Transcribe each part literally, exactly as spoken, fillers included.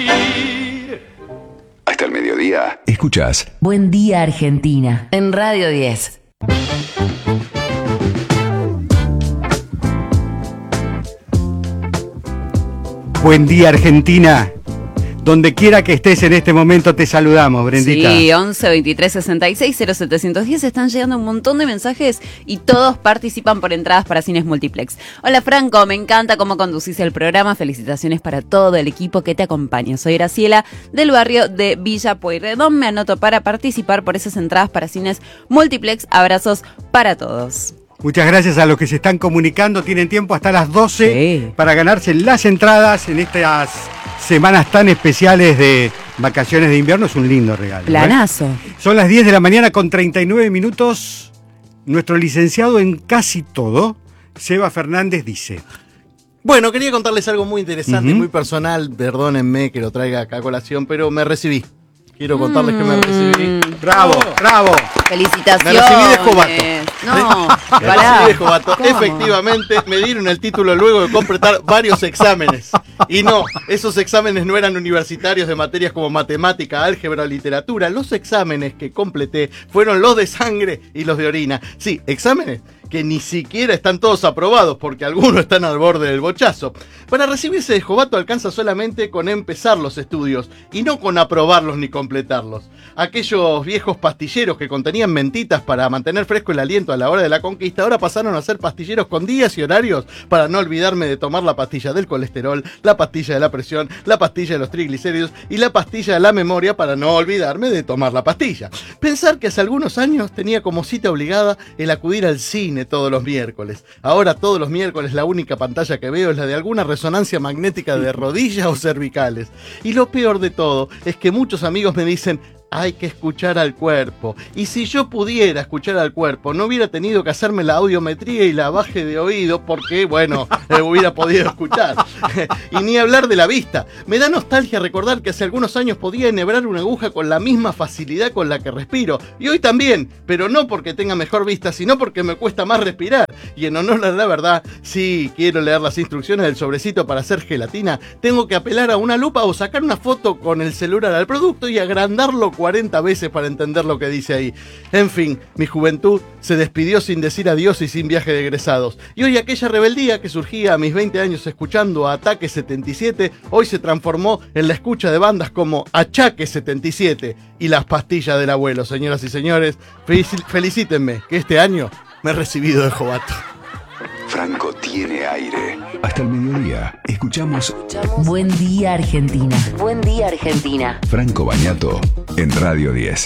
Hasta el mediodía, escuchás Buen Día Argentina, en Radio diez. Buen día Argentina, donde quiera que estés en este momento te saludamos, Brendita. Sí, once veintitrés sesenta y seis cero setecientos diez, están llegando un montón de mensajes y todos participan por entradas para cines multiplex. Hola Franco, me encanta cómo conducís el programa, felicitaciones para todo el equipo que te acompaña. Soy Graciela del barrio de Villa Pueyrredón, me anoto para participar por esas entradas para cines multiplex, abrazos para todos. Muchas gracias a los que se están comunicando. Tienen tiempo hasta las doce sí. para ganarse las entradas en estas semanas tan especiales de vacaciones de invierno. Es un lindo regalo. Planazo. ¿eh? Son las diez de la mañana con treinta y nueve minutos. Nuestro licenciado en casi todo, Seba Fernández, dice... Bueno, quería contarles algo muy interesante y uh-huh. muy personal. Perdónenme que lo traiga acá a colación, pero me recibí. Quiero contarles mm. que me recibí. ¡Bravo, oh. bravo! ¡Felicitaciones! Me recibí de Jovato. No, me recibí de Jovato. Efectivamente, me dieron el título luego de completar varios exámenes. Y no, esos exámenes no eran universitarios de materias como matemática, álgebra o literatura. Los exámenes que completé fueron los de sangre y los de orina. Sí, exámenes que ni siquiera están todos aprobados, porque algunos están al borde del bochazo. Para recibirse de Jovato alcanza solamente con empezar los estudios, y no con aprobarlos ni completarlos. Aquellos viejos pastilleros que contenían mentitas para mantener fresco el aliento a la hora de la conquista, ahora pasaron a ser pastilleros con días y horarios para no olvidarme de tomar la pastilla del colesterol, la pastilla de la presión, la pastilla de los triglicéridos y la pastilla de la memoria para no olvidarme de tomar la pastilla. Pensar que hace algunos años tenía como cita obligada el acudir al cine todos los miércoles. Ahora todos los miércoles la única pantalla que veo es la de alguna resonancia magnética de rodillas o cervicales. Y lo peor de todo es que muchos amigos me dicen: hay que escuchar al cuerpo. Y si yo pudiera escuchar al cuerpo, no hubiera tenido que hacerme la audiometría y la baje de oído porque, bueno, eh, hubiera podido escuchar. Y ni hablar de la vista. Me da nostalgia recordar que hace algunos años podía enhebrar una aguja con la misma facilidad con la que respiro. Y hoy también, pero no porque tenga mejor vista, sino porque me cuesta más respirar. Y en honor a la verdad, si quiero leer las instrucciones del sobrecito para hacer gelatina, tengo que apelar a una lupa o sacar una foto con el celular al producto y agrandarlo cuarenta veces para entender lo que dice ahí. En fin, mi juventud se despidió sin decir adiós y sin viaje de egresados. Y hoy aquella rebeldía que surgía a mis veinte años escuchando a Ataque setenta y siete, hoy se transformó en la escucha de bandas como Achaque setenta y siete y Las Pastillas del Abuelo. Señoras y señores, felicítenme que este año me he recibido de Jovato. Franco tiene aire. Hasta el mediodía, escuchamos Buen Día Argentina. Buen Día Argentina. Franco Bagnato en Radio diez.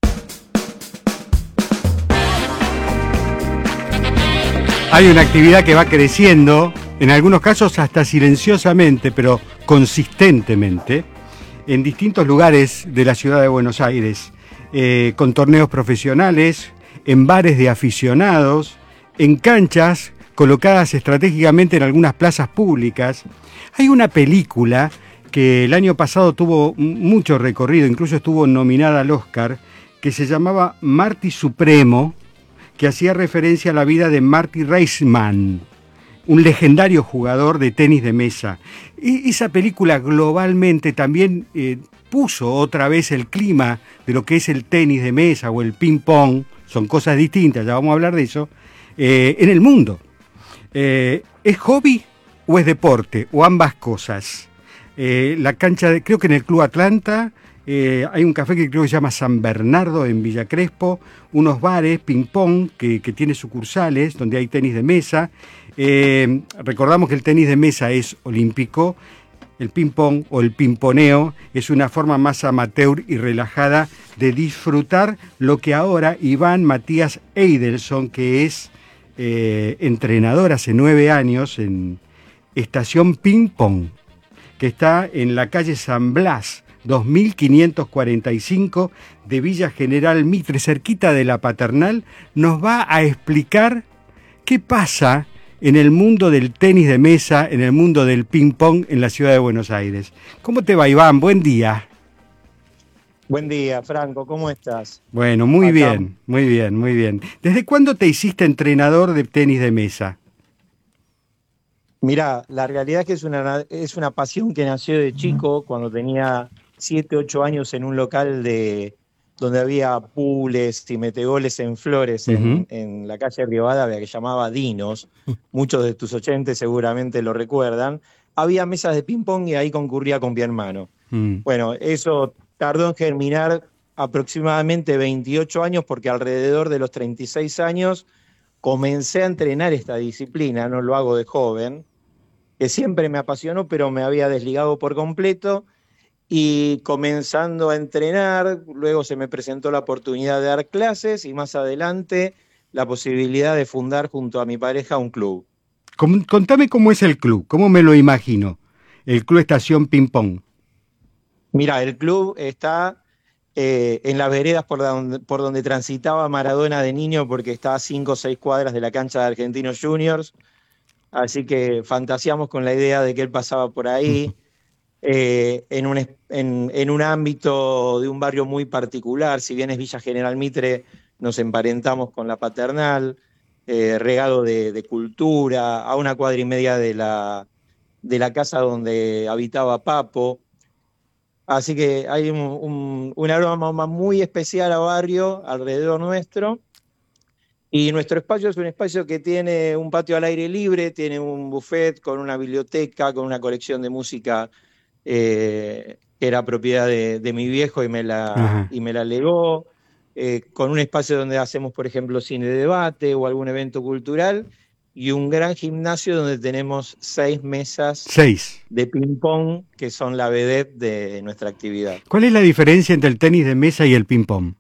Hay una actividad que va creciendo, en algunos casos hasta silenciosamente, pero consistentemente, en distintos lugares de la ciudad de Buenos Aires, eh, con torneos profesionales, en bares de aficionados, en canchas colocadas estratégicamente en algunas plazas públicas. Hay una película que el año pasado tuvo mucho recorrido, incluso estuvo nominada al Oscar, que se llamaba Marty Supremo, que hacía referencia a la vida de Marty Reisman, un legendario jugador de tenis de mesa. Y esa película globalmente también eh, puso otra vez el clima de lo que es el tenis de mesa o el ping-pong, son cosas distintas, ya vamos a hablar de eso, eh, en el mundo. Eh, ¿Es hobby o es deporte? O ambas cosas. Eh, la cancha, de, creo que en el Club Atlanta, eh, hay un café que creo que se llama San Bernardo en Villa Crespo, unos bares, ping-pong, que, que tiene sucursales, donde hay tenis de mesa. Eh, recordamos que el tenis de mesa es olímpico, el ping-pong o el pimponeo es una forma más amateur y relajada de disfrutar lo que ahora Iván Matías Eidelson, que es Eh, entrenador hace nueve años en Estación Ping Pong, que está en la calle San Blas, dos mil quinientos cuarenta y cinco de Villa General Mitre, cerquita de la Paternal, nos va a explicar qué pasa en el mundo del tenis de mesa, en el mundo del ping pong en la ciudad de Buenos Aires. ¿Cómo te va, Iván? Buen día. Buen día, Franco, ¿cómo estás? Bueno, muy Acá. bien, muy bien, muy bien. ¿Desde cuándo te hiciste entrenador de tenis de mesa? Mirá, la realidad es que es una, es una pasión que nació de chico, cuando tenía siete, ocho años en un local de donde había pools y metegoles en Flores, en, Uh-huh. en la calle Rivadavia, que llamaba Dinos. Muchos de tus oyentes seguramente lo recuerdan. Había mesas de ping-pong y ahí concurría con mi hermano. Mm. Bueno, eso tardó en germinar aproximadamente veintiocho años, porque alrededor de los treinta y seis años comencé a entrenar esta disciplina, no lo hago de joven, que siempre me apasionó, pero me había desligado por completo. Y comenzando a entrenar, luego se me presentó la oportunidad de dar clases y más adelante la posibilidad de fundar junto a mi pareja un club. Com- Contame cómo es el club, cómo me lo imagino, el Club Estación Ping Pong. Mira, el club está eh, en las veredas por donde, por donde transitaba Maradona de niño, porque está a cinco o seis cuadras de la cancha de Argentinos Juniors, así que fantaseamos con la idea de que él pasaba por ahí. Eh, en, un, en, en un ámbito de un barrio muy particular, si bien es Villa General Mitre, nos emparentamos con la Paternal, eh, regado de, de cultura, a una cuadra y media de la, de la casa donde habitaba Papo. Así que hay un, un, un aroma muy especial a barrio alrededor nuestro. Y nuestro espacio es un espacio que tiene un patio al aire libre, tiene un buffet con una biblioteca, con una colección de música Eh, que era propiedad de, de mi viejo y me la, y me la legó, eh, con un espacio donde hacemos, por ejemplo, cine de debate o algún evento cultural, y un gran gimnasio donde tenemos seis mesas Seis. de ping-pong que son la vedette de nuestra actividad. ¿Cuál es la diferencia entre el tenis de mesa y el ping-pong?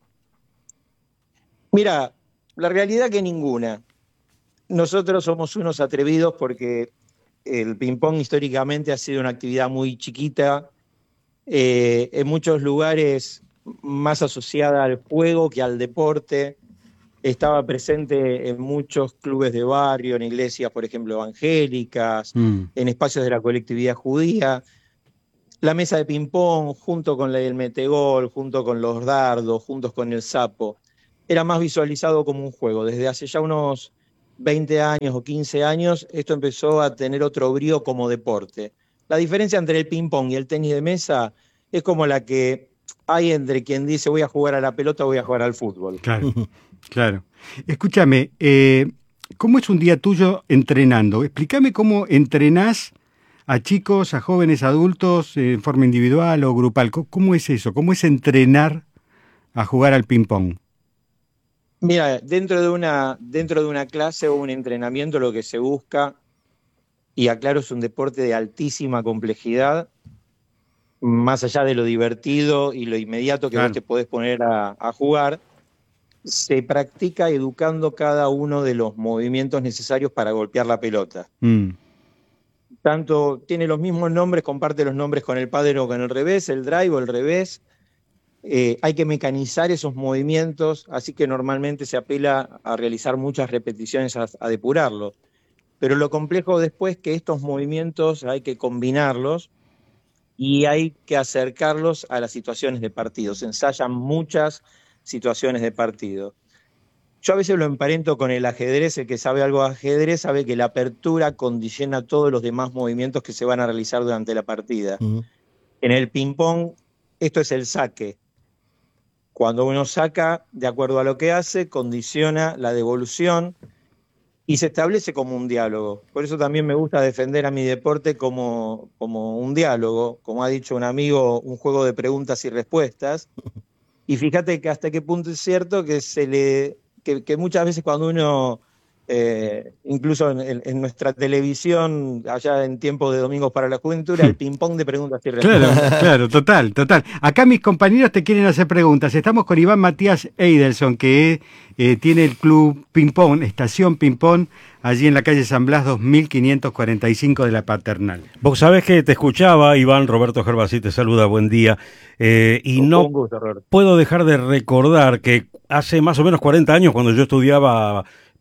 Mira, la realidad que ninguna. Nosotros somos unos atrevidos porque el ping-pong históricamente ha sido una actividad muy chiquita, eh, en muchos lugares más asociada al juego que al deporte. Estaba presente en muchos clubes de barrio, en iglesias, por ejemplo, evangélicas, mm. en espacios de la colectividad judía. La mesa de ping-pong, junto con el metegol, junto con los dardos, juntos con el sapo, era más visualizado como un juego. Desde hace ya unos veinte años o quince años, esto empezó a tener otro brío como deporte. La diferencia entre el ping-pong y el tenis de mesa es como la que hay entre quien dice voy a jugar a la pelota o voy a jugar al fútbol. Claro, claro. Escúchame, eh, ¿cómo es un día tuyo entrenando? Explícame cómo entrenás a chicos, a jóvenes adultos, eh, en forma individual o grupal. ¿Cómo es eso? ¿Cómo es entrenar a jugar al ping-pong? Mira, dentro de una, dentro de una clase o un entrenamiento lo que se busca, y aclaro, es un deporte de altísima complejidad, más allá de lo divertido y lo inmediato que claro. vos te podés poner a, a jugar, se practica educando cada uno de los movimientos necesarios para golpear la pelota. Mm. Tanto tiene los mismos nombres, comparte los nombres con el pádel o con el revés, el drive o el revés. Eh, hay que mecanizar esos movimientos, así que normalmente se apela a realizar muchas repeticiones a, a depurarlo. Pero lo complejo después es que estos movimientos hay que combinarlos y hay que acercarlos a las situaciones de partido. Se ensayan muchas situaciones de partido. Yo a veces lo emparento con el ajedrez. El que sabe algo de ajedrez sabe que la apertura condiciona todos los demás movimientos que se van a realizar durante la partida. Uh-huh. En el ping-pong, esto es el saque. Cuando uno saca, de acuerdo a lo que hace, condiciona la devolución y se establece como un diálogo. Por eso también me gusta defender a mi deporte como, como un diálogo, como ha dicho un amigo, un juego de preguntas y respuestas. Y fíjate que hasta qué punto es cierto que, se le, que, que muchas veces cuando uno, eh, incluso en, en nuestra televisión, allá en tiempo de Domingos para la Juventud, el ping-pong de preguntas y respuestas. Claro, claro, total, total. Acá mis compañeros te quieren hacer preguntas. Estamos con Iván Matías Eidelson, que eh, tiene el club ping-pong, Estación Ping-Pong, allí en la calle San Blas dos mil quinientos cuarenta y cinco de la Paternal. Vos sabés que te escuchaba, Iván, Roberto Gervasí te saluda, buen día. Eh, y un no gusto, puedo dejar de recordar que hace más o menos cuarenta años, cuando yo estudiaba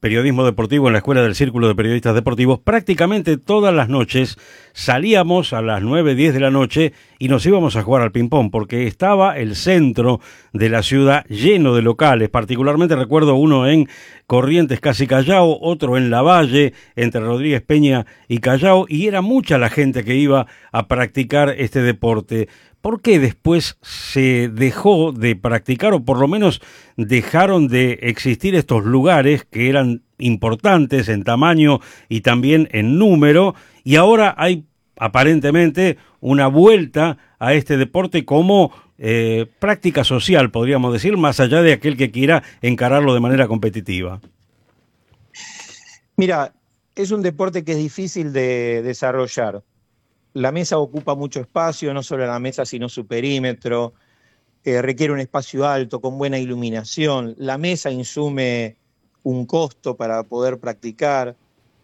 periodismo deportivo en la Escuela del Círculo de Periodistas Deportivos, prácticamente todas las noches salíamos a las nueve, diez de la noche y nos íbamos a jugar al ping-pong, porque estaba el centro de la ciudad lleno de locales. Particularmente recuerdo uno en Corrientes, casi Callao, otro en Lavalle, entre Rodríguez Peña y Callao, y era mucha la gente que iba a practicar este deporte. ¿Por qué después se dejó de practicar, o por lo menos dejaron de existir estos lugares que eran importantes en tamaño y también en número, y ahora hay aparentemente una vuelta a este deporte como eh, práctica social, podríamos decir, más allá de aquel que quiera encararlo de manera competitiva? Mira, es un deporte que es difícil de desarrollar. La mesa ocupa mucho espacio, no solo la mesa, sino su perímetro. Eh, requiere un espacio alto, con buena iluminación. La mesa insume un costo para poder practicar.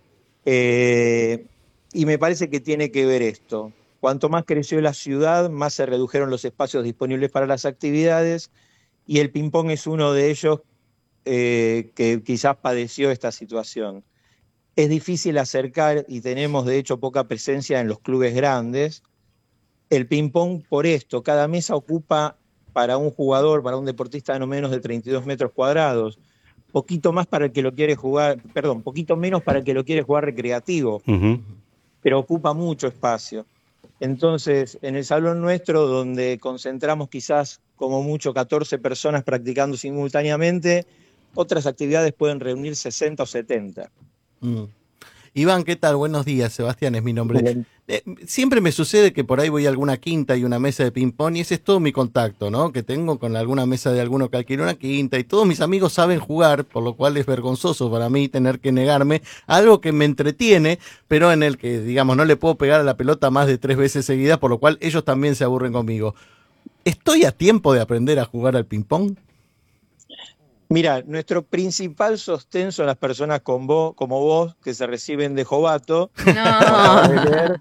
Eh, y me parece que tiene que ver esto. Cuanto más creció la ciudad, más se redujeron los espacios disponibles para las actividades, y el ping-pong es uno de ellos eh, que quizás padeció esta situación. Es difícil acercar, y tenemos de hecho poca presencia en los clubes grandes, el ping-pong por esto. Cada mesa ocupa para un jugador, para un deportista, no menos de treinta y dos metros cuadrados. Poquito más para el que lo quiere jugar, perdón, poquito menos para el que lo quiere jugar recreativo, uh-huh. pero ocupa mucho espacio. Entonces, en el salón nuestro, donde concentramos quizás como mucho catorce personas practicando simultáneamente, otras actividades pueden reunir sesenta o setenta. Mm. Iván, ¿qué tal? Buenos días, Sebastián es mi nombre. Eh, siempre me sucede que por ahí voy a alguna quinta y una mesa de ping-pong, y ese es todo mi contacto, ¿no? Que tengo con alguna mesa de alguno que alquiló una quinta, y todos mis amigos saben jugar, por lo cual es vergonzoso para mí tener que negarme a algo que me entretiene, pero en el que, digamos, no le puedo pegar a la pelota más de tres veces seguidas, por lo cual ellos también se aburren conmigo. ¿Estoy a tiempo de aprender a jugar al ping-pong? Mira, nuestro principal sostén son las personas con vos, como vos, que se reciben de Jovato. No.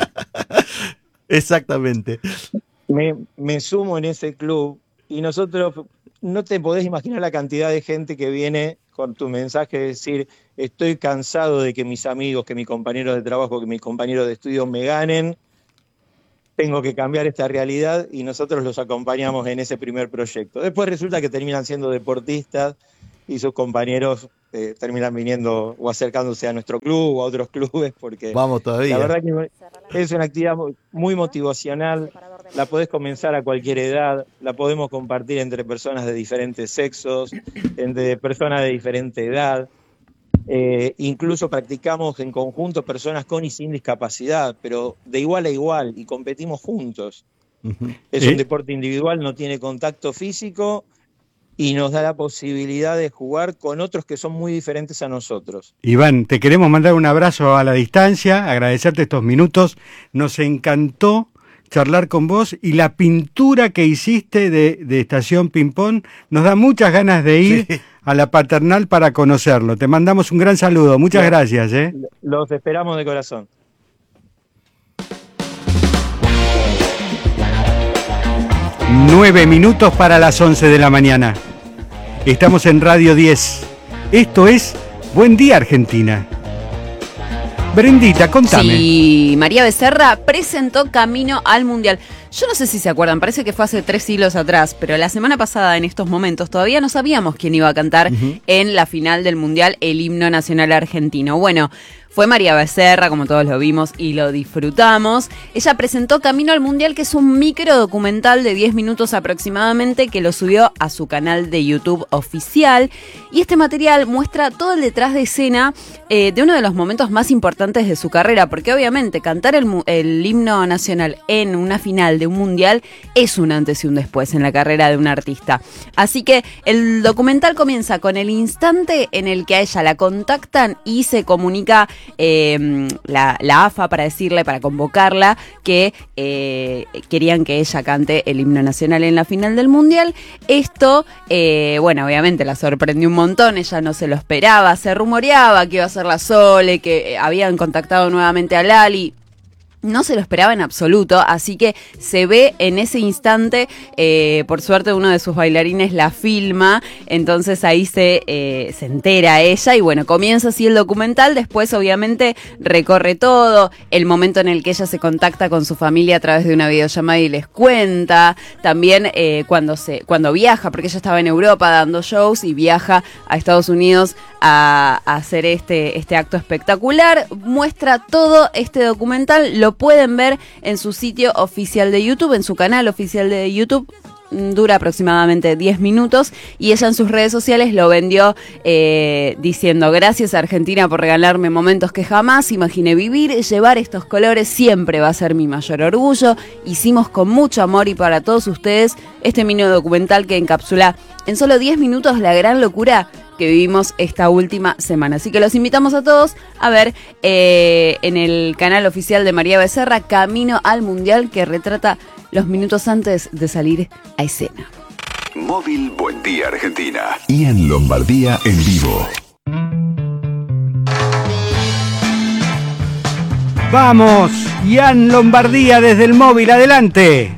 Exactamente. Me, me sumo en ese club, y nosotros, no te podés imaginar la cantidad de gente que viene con tu mensaje de decir: estoy cansado de que mis amigos, que mis compañeros de trabajo, que mis compañeros de estudio me ganen. Tengo que cambiar esta realidad, y nosotros los acompañamos en ese primer proyecto. Después resulta que terminan siendo deportistas, y sus compañeros eh, terminan viniendo o acercándose a nuestro club o a otros clubes, porque vamos todavía. La verdad que es una actividad muy motivacional, la podés comenzar a cualquier edad, la podemos compartir entre personas de diferentes sexos, entre personas de diferente edad. Eh, incluso practicamos en conjunto personas con y sin discapacidad, pero de igual a igual, y competimos juntos. Uh-huh. Es ¿Eh? un deporte individual, no tiene contacto físico, y nos da la posibilidad de jugar con otros que son muy diferentes a nosotros. Iván, te queremos mandar un abrazo a la distancia, agradecerte estos minutos. Nos encantó charlar con vos, y la pintura que hiciste de, de Estación Ping-Pong nos da muchas ganas de ir sí. a la Paternal para conocerlo. Te mandamos un gran saludo, muchas sí. gracias. ¿eh? Los esperamos de corazón. Nueve minutos para las once de la mañana. Estamos en Radio diez. Esto es Buen Día Argentina. Brendita, contame. Sí, María Becerra presentó Camino al Mundial. Yo no sé si se acuerdan, parece que fue hace tres siglos atrás, pero la semana pasada, en estos momentos, todavía no sabíamos quién iba a cantar uh-huh. en la final del Mundial el himno nacional argentino. Bueno, fue María Becerra, como todos lo vimos y lo disfrutamos. Ella presentó Camino al Mundial, que es un micro documental de diez minutos aproximadamente, que lo subió a su canal de YouTube oficial. Y este material muestra todo el detrás de escena eh, de uno de los momentos más importantes de su carrera, porque obviamente cantar el, el himno nacional en una final de un mundial es un antes y un después en la carrera de un artista. Así que el documental comienza con el instante en el que a ella la contactan y se comunica Eh, la, la A F A para decirle, para convocarla, que eh, querían que ella cante el himno nacional en la final del Mundial. Esto, eh, bueno, obviamente la sorprendió un montón, ella no se lo esperaba, se rumoreaba que iba a ser la Sole, que habían contactado nuevamente a Lali. no se lo esperaba en absoluto, así que se ve en ese instante, eh, por suerte uno de sus bailarines la filma, entonces ahí se, eh, se entera ella y bueno, comienza así el documental, después obviamente recorre todo, el momento en el que ella se contacta con su familia a través de una videollamada y les cuenta, también eh, cuando, se, cuando viaja, porque ella estaba en Europa dando shows y viaja a Estados Unidos a, a hacer este, este acto espectacular, muestra todo este documental, lo pueden ver en su sitio oficial de YouTube, en su canal oficial de YouTube. Dura aproximadamente diez minutos y ella en sus redes sociales lo vendió eh, diciendo: gracias Argentina por regalarme momentos que jamás imaginé vivir, llevar estos colores siempre va a ser mi mayor orgullo, hicimos con mucho amor y para todos ustedes este mini documental que encapsula en solo diez minutos la gran locura que vivimos esta última semana. Así que los invitamos a todos a ver eh, en el canal oficial de María Becerra, Camino al Mundial, que retrata los minutos antes de salir a escena. Móvil Buen Día Argentina. Ian Lombardía en vivo. Vamos, Ian Lombardía desde el móvil, adelante.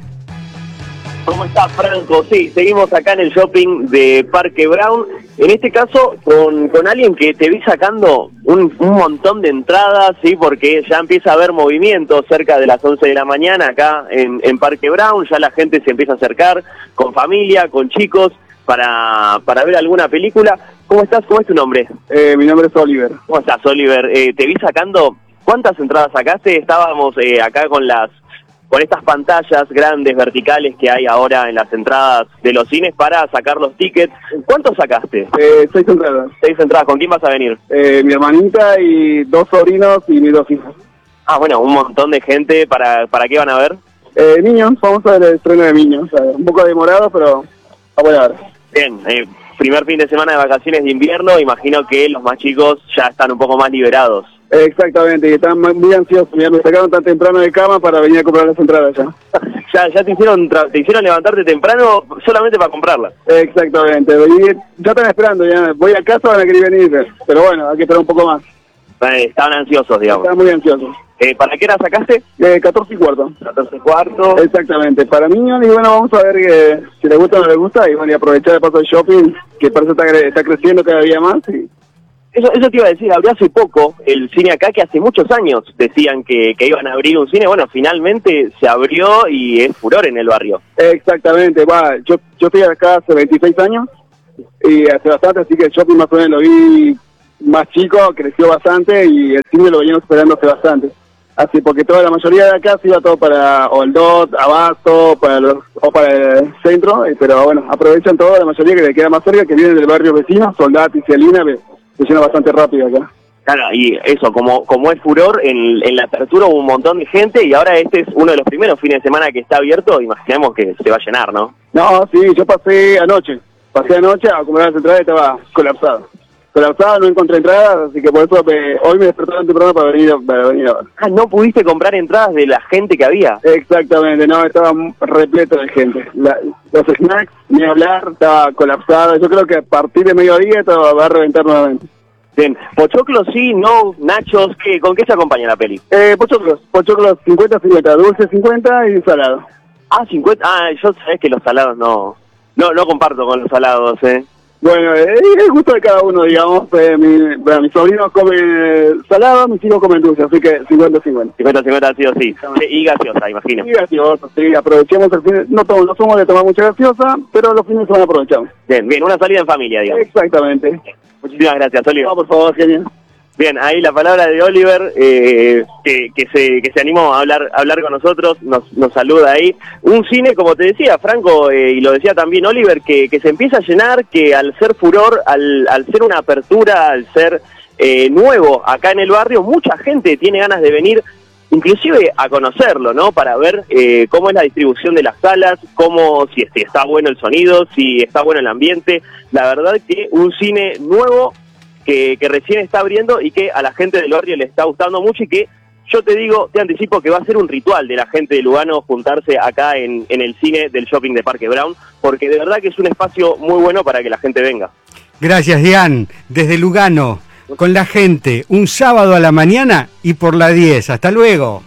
¿Cómo estás, Franco? Sí, seguimos acá en el shopping de Parque Brown. En este caso, con, con alguien que te vi sacando un, un montón de entradas, sí, porque ya empieza a haber movimiento cerca de las once de la mañana acá en, en Parque Brown. Ya la gente se empieza a acercar con familia, con chicos, para, para ver alguna película. ¿Cómo estás? ¿Cómo es tu nombre? Eh, mi nombre es Oliver. ¿Cómo estás, Oliver? Eh, te vi sacando... ¿Cuántas entradas sacaste? Estábamos eh, acá con las... con estas pantallas grandes, verticales que hay ahora en las entradas de los cines para sacar los tickets. ¿Cuántos sacaste? Eh, seis entradas. Seis entradas. ¿Con quién vas a venir? Eh, mi hermanita y dos sobrinos y mis dos hijos. Ah, bueno, un montón de gente. ¿Para, para qué van a ver? Eh, niños, vamos a ver el estreno de Niños. O sea, un poco demorado, pero vamos a ver. Bien, eh, primer fin de semana de vacaciones de invierno. Imagino que los más chicos ya están un poco más liberados. Exactamente, y están muy ansiosos. Ya me sacaron tan temprano de cama para venir a comprar las entradas ya. ya ya te hicieron te hicieron levantarte temprano solamente para comprarlas. Exactamente, ya están esperando, ya voy a casa, van a querer venir, pero bueno, hay que esperar un poco más. Eh, estaban ansiosos, digamos. Estaban muy ansiosos. Eh, ¿Para qué hora sacaste? Eh, catorce y cuarto. catorce y cuarto. Exactamente, para niños, y bueno, vamos a ver que, si les gusta o no les gusta, y bueno, y aprovechar el paso del shopping, que parece que está, está creciendo cada día más, y... Eso, eso te iba a decir, abrió hace poco el cine acá, que hace muchos años decían que, que iban a abrir un cine. Bueno, finalmente se abrió y es furor en el barrio. Exactamente, va, yo, yo estoy acá hace veintiséis años y hace bastante, así que el shopping más o menos lo vi más chico, creció bastante y el cine lo veníamos esperando hace bastante. Así, porque toda la mayoría de acá se iba todo para o el D O T, Abasto, para los, o para el centro, pero bueno, aprovechan todo, la mayoría que le queda más cerca, que vienen del barrio vecino, Soldati, Cialina, se llena bastante rápido acá. Claro, y eso, como como es furor, en, en la apertura hubo un montón de gente y ahora este es uno de los primeros fines de semana que está abierto, imaginemos que se va a llenar, ¿no? No, sí, yo pasé anoche, pasé anoche a comprar las entradas y estaba colapsado. Colapsado, no encontré entradas, así que por eso me, hoy me despertaron temprano para venir, para venir a ver. Ah, ¿no pudiste comprar entradas de la gente que había? Exactamente, no, estaba repleto de gente. La, los snacks, ni hablar, estaba colapsado. Yo creo que a partir de mediodía esto va a reventar nuevamente. Bien, pochoclos sí, no, nachos, ¿qué, ¿con qué se acompaña la peli? Eh, pochoclos, pochoclos cincuenta cincuenta, dulce cincuenta y salado. Ah, cincuenta, ah, yo sabés que los salados no, no, no comparto con los salados, eh. Bueno, eh, es el gusto de cada uno, digamos. Eh, mi, bueno, mis sobrinos comen salado, mis hijos comen dulce, así que cincuenta cincuenta. cincuenta cincuenta sí o sí. Y gaseosa, imagino. Y gaseosa, sí, aprovechemos el fin de... No, tomo, no somos de tomar mucha gaseosa, pero los fines de semana aprovechamos. Bien, bien, una salida en familia, digamos. Exactamente. Muchísimas gracias, Oliver. No, por favor, genial. Bien, ahí la palabra de Oliver, eh, que, que se que se animó a hablar a hablar con nosotros, nos, nos saluda ahí. Un cine, como te decía, Franco, eh, y lo decía también Oliver, que, que se empieza a llenar, que al ser furor, al, al ser una apertura, al ser eh, nuevo acá en el barrio, mucha gente tiene ganas de venir, inclusive a conocerlo, ¿no? Para ver eh, cómo es la distribución de las salas, cómo si, si está bueno el sonido, si está bueno el ambiente. La verdad que un cine nuevo, Que, que recién está abriendo y que a la gente del barrio le está gustando mucho y que yo te digo, te anticipo que va a ser un ritual de la gente de Lugano juntarse acá en, en el cine del shopping de Parque Brown, porque de verdad que es un espacio muy bueno para que la gente venga. Gracias, Dian. Desde Lugano, con la gente, un sábado a la mañana y por la diez. Hasta luego.